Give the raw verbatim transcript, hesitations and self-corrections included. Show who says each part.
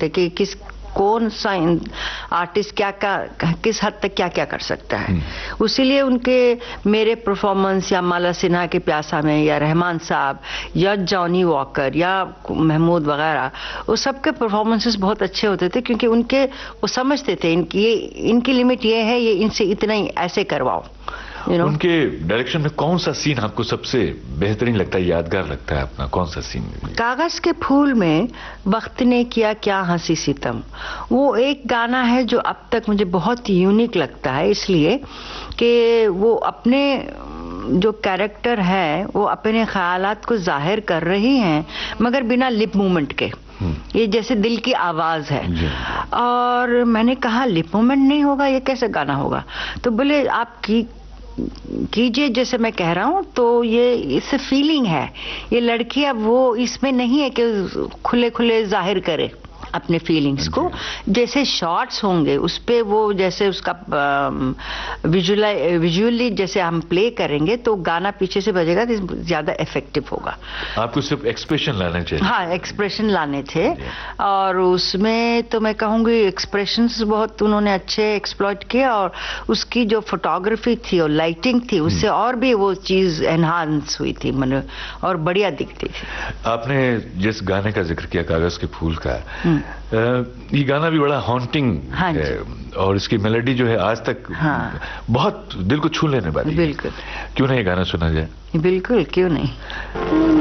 Speaker 1: सकते कि किस कौन सा आर्टिस्ट क्या क्या किस हद तक क्या क्या कर सकता है। उसीलिए उनके मेरे परफॉर्मेंस या माला सिन्हा के प्यासा में या रहमान साहब या जॉनी वॉकर या महमूद वगैरह, वो सबके परफॉर्मेंसेस बहुत अच्छे होते थे क्योंकि उनके वो समझते थे इनकी ये इनकी लिमिट ये है, ये इनसे इतना ही ऐसे करवाओ। You know?
Speaker 2: उनके डायरेक्शन में कौन सा सीन आपको सबसे बेहतरीन लगता है, यादगार लगता है अपना, कौन सा सीन?
Speaker 1: कागज के फूल में वक्त ने किया क्या हंसी सितम, वो एक गाना है जो अब तक मुझे बहुत यूनिक लगता है, इसलिए कि वो अपने जो कैरेक्टर है वो अपने ख्यालात को जाहिर कर रही हैं मगर बिना लिप मूवमेंट के। ये जैसे दिल की आवाज है। और मैंने कहा लिप मूवमेंट नहीं होगा, ये कैसे गाना होगा? तो बोले आप की कीजिए जैसे मैं कह रहा हूँ। तो ये इससे फीलिंग है, ये लड़की अब वो इसमें नहीं है कि खुले खुले जाहिर करे अपने फीलिंग्स को। जैसे शॉट्स होंगे उस पे वो जैसे उसका विजुअली विजुअली जैसे हम प्ले करेंगे तो गाना पीछे से बजेगा तो ज्यादा इफेक्टिव होगा।
Speaker 2: आपको सिर्फ एक्सप्रेशन लाने चाहिए।
Speaker 1: हाँ, एक्सप्रेशन लाने थे। और उसमें तो मैं कहूँगी एक्सप्रेशंस बहुत उन्होंने अच्छे एक्सप्लॉइट किए और उसकी जो फोटोग्राफी थी और लाइटिंग थी उससे और भी वो चीज एनहांस हुई थी, मन और बढ़िया दिखती थी।
Speaker 2: आपने जिस गाने का जिक्र किया कागज के फूल का, ये गाना भी बड़ा हॉन्टिंग
Speaker 1: हाँ
Speaker 2: है और इसकी मेलोडी जो है आज तक
Speaker 1: हाँ।
Speaker 2: बहुत दिल को छू लेने वाली है।
Speaker 1: बिल्कुल।
Speaker 2: क्यों नहीं ये गाना सुना जाए?
Speaker 1: बिल्कुल, क्यों नहीं।